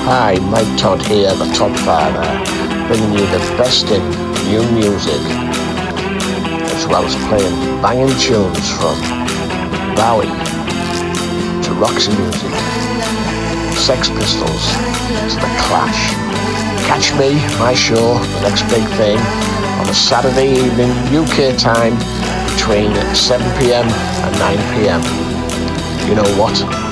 Hi, Mike Todd here, the Todd Father, bringing you the best in new music, as well as playing banging tunes from Bowie to Roxy Music, Sex Pistols to The Clash. Catch me, my show, The Next Big Thing, on a Saturday evening UK time between 7 p.m. and 9 p.m. You know what?